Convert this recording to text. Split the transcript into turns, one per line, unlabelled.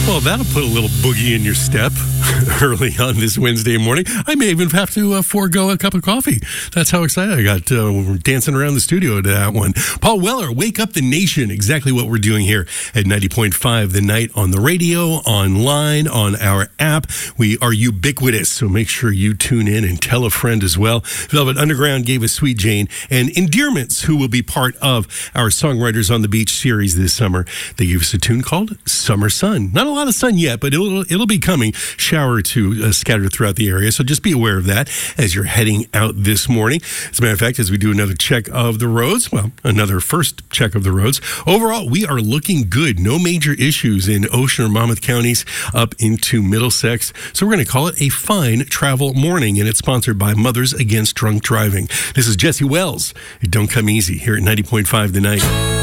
Well, that'll put a little boogie in your step early on this Wednesday morning. I may even have to forego a cup of coffee. That's how excited I got. We're dancing around the studio to that one. Paul Weller, Wake Up the Nation. Exactly what we're doing here at 90.5 The Night on the radio, online, on our app. We are ubiquitous, so make sure you tune in and tell a friend as well. Velvet Underground gave us Sweet Jane and Endearments, who will be part of our Songwriters on the Beach series this summer. They gave us a tune called Summer Sun. Not a lot of sun yet, but it'll be coming. Shower or two scattered throughout the area, so just be aware of that as you're heading out this morning. As a matter of fact, as we do another check of the roads, another first check of the roads, overall, we are looking good. No major issues in Ocean or Monmouth counties up into Middlesex. So we're going to call it a fine travel morning, and it's sponsored by Mothers Against Drunk Driving. This is Jesse Wells. It don't come easy here at 90.5 The Night.